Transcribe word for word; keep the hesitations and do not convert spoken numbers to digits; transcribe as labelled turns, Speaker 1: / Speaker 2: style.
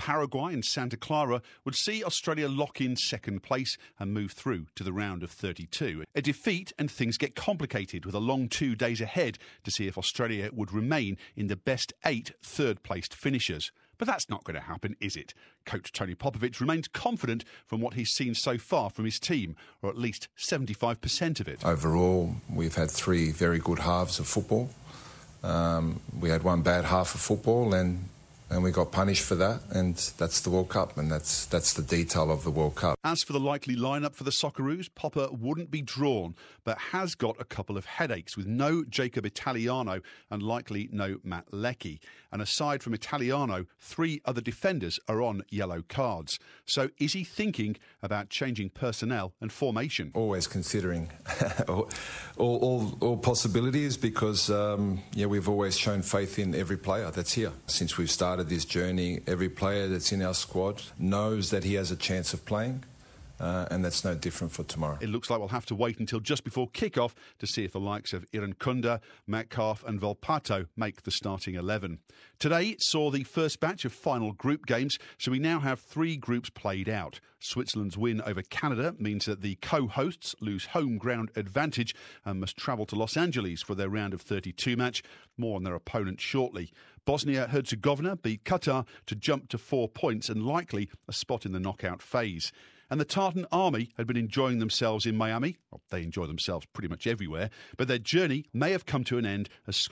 Speaker 1: Paraguay and Santa Clara would see Australia lock in second place and move through to the round of thirty-two. A defeat and things get complicated, with a long two days ahead to see if Australia would remain in the best eight third-placed finishers. But that's not going to happen, is it? Coach Tony Popovich remains confident from what he's seen so far from his team, or at least seventy-five percent of it.
Speaker 2: Overall, we've had three very good halves of football. Um, we had one bad half of football, and and we got punished for that, and that's the World Cup, and that's that's the detail of the World Cup.
Speaker 1: As for the likely lineup for the Socceroos, Popper wouldn't be drawn, but has got a couple of headaches, with no Jacob Italiano and likely no Matt Leckie. And aside from Italiano, three other defenders are on yellow cards. So is he thinking about changing personnel and formation?
Speaker 2: Always considering all, all, all possibilities, because um, yeah, we've always shown faith in every player that's here. Since we've started this journey, every player that's in our squad knows that he has a chance of playing. Uh, and that's no different for tomorrow.
Speaker 1: It looks like we'll have to wait until just before kick-off to see if the likes of Irankunda, Metcalfe and Volpato make the starting eleven. Today saw the first batch of final group games, so we now have three groups played out. Switzerland's win over Canada means that the co-hosts lose home ground advantage and must travel to Los Angeles for their round of thirty-two match. More on their opponent shortly. Bosnia-Herzegovina beat Qatar to jump to four points and likely a spot in the knockout phase. And the Tartan Army had been enjoying themselves in Miami. Well, they enjoy themselves pretty much everywhere, but their journey may have come to an end as